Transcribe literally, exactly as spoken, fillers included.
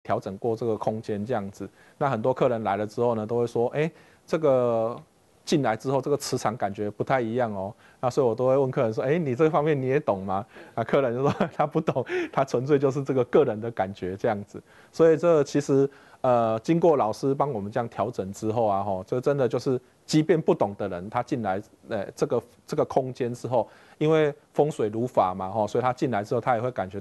调整过这个空间这样子。那很多客人来了之后呢，都会说，哎，这个进来之后这个磁场感觉不太一样哦。那所以我都会问客人说，哎，你这方面你也懂吗？啊，客人就说他不懂，他纯粹就是这个个人的感觉这样子。所以这其实呃，经过老师帮我们这样调整之后啊，吼，这真的就是，即便不懂的人，他进来，呃，这个这个空间之后，因为风水如法嘛，吼，所以他进来之后，他也会感觉